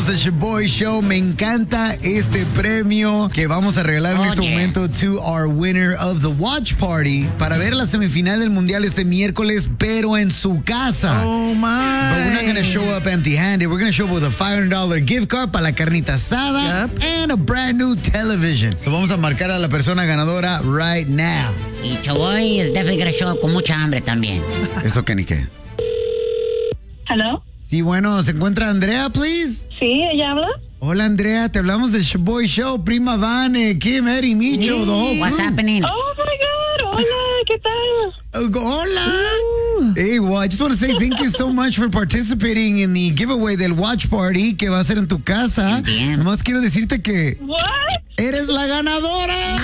Somos el Shoboy Show. Me encanta este premio que vamos a regalar en este momento to our winner of the watch party para ver la semifinal del Mundial este miércoles, pero en su casa. Oh, my. But we're not going to show up empty-handed. We're going to show up with a $500 gift card para la carnita asada and a brand new television. So vamos a marcar a la persona ganadora right now. Y Shoboy is definitely going to show up con mucha hambre también. ¿Eso qué ni qué? Hello. Sí, bueno, ¿se encuentra Andrea, please? Sí, ¿ella habla? Hola, Andrea, te hablamos del Shoboy Show, Prima Vane, Kim, Eddie, Micho. What's happening? Oh, my God. Hola, ¿qué tal? Hola. Hey, well, I just want to say thank you so much for participating in the giveaway del watch party que va a ser en tu casa. Bien. Nomás quiero decirte que What? eres la ganadora.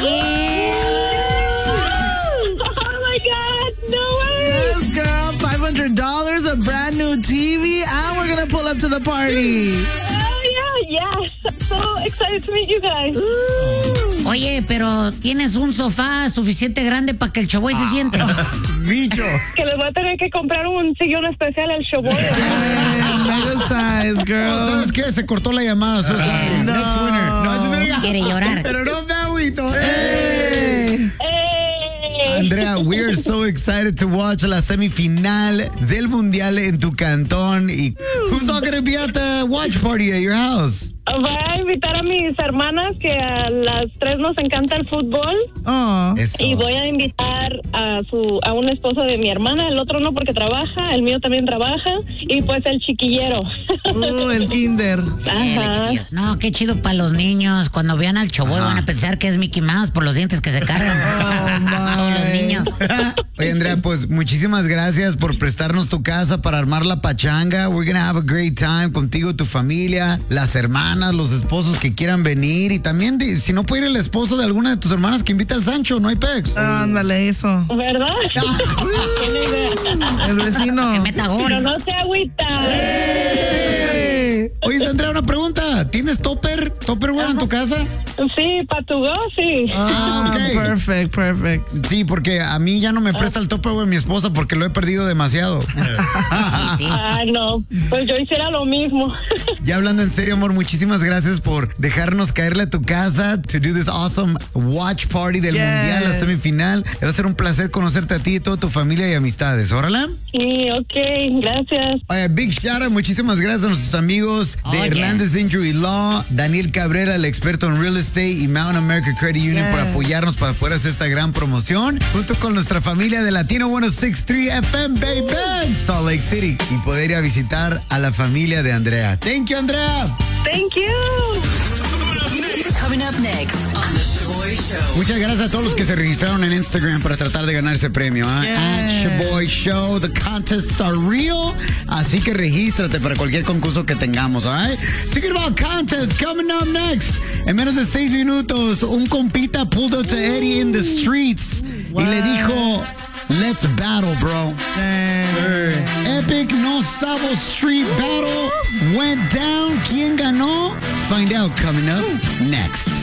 Oh, my God. No way. Yes, girl. $500, a brand new TV, and we're going to pull up to the party. Oh, yeah, yes. I'm so excited to meet you guys. Oye, pero ¿tienes un sofá suficiente grande para que el Shoboy se siente? Micho. Que les voy a tener que comprar un sillón especial al Shoboy. Mega size, girl. ¿Sabes qué? Se cortó la llamada. So sorry. No. Next winner. No, yo diría. Quiere llorar. Pero no me agüito. Hey. Hey. Andrea, we are so excited to watch la semifinal del Mundial en tu cantón. Y who's all going to be at the watch party at your house? Voy a invitar a mis hermanas que a las 3 nos encanta el fútbol. Oh. Eso. Y voy a invitar a un esposo de mi hermana, el otro no porque trabaja, el mío también trabaja, y pues el chiquillero. El kinder. Ajá. No, qué chido para los niños. Cuando vean al Shoboy van a pensar que es Mickey Mouse por los dientes que se cargan. Todos los niños. Oye, Andrea, pues muchísimas gracias por prestarnos tu casa para armar la pachanga. We're gonna have a great time contigo, tu familia, las hermanas, los esposos que quieran venir y también si no puede ir el esposo de alguna de tus hermanas que invita al Sancho, no hay pex. Ándale, eso. ¿Verdad? Tiene idea. El vecino. Que meta gol. Pero no se agüita. Oye, Andrea, una pregunta. ¿Tienes Tupperware en tu casa? Sí, para tu go, sí. Ah, ok. Perfect. Sí, porque a mí ya no me presta el Tupperware mi esposa porque lo he perdido demasiado. Sí. Ah, no. Pues yo hiciera lo mismo. Ya hablando en serio, amor, muchísimas gracias por dejarnos caerle a tu casa to do this awesome watch party del Mundial, la semifinal. Va a ser un placer conocerte a ti y toda tu familia y amistades. ¿Órale? Sí, ok, gracias. Oye, big shout out, muchísimas gracias a nuestros amigos de Hernández Injury Law, Daniel Cabrera, el experto en real estate, y Mountain America Credit Union por apoyarnos para poder hacer esta gran promoción, junto con nuestra familia de Latino 106.3 FM, baby, Salt Lake City, y poder ir a visitar a la familia de Andrea. Thank you, Andrea. Thank you. Coming up next on the Shoboy Show. Muchas gracias a todos los que se registraron en Instagram para tratar de ganar ese premio. At Shoboy Show. The contests are real. Así que regístrate para cualquier concurso que tengamos, all right? Speaking about contests, coming up next. En menos de 6 minutos, un compita pulled up to Eddie in the streets y le dijo, let's battle, bro. Epic No Sabo Street Battle went down. ¿Quién ganó? Find out coming up next.